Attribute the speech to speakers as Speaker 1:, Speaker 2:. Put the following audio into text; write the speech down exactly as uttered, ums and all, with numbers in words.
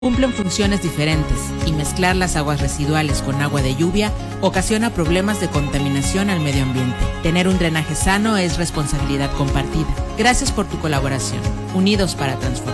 Speaker 1: cumplen funciones diferentes y mezclar las aguas residuales con agua de lluvia ocasiona problemas de contaminación al medio ambiente. Tener un drenaje sano es responsabilidad compartida. Gracias por tu colaboración. Unidos para transformar.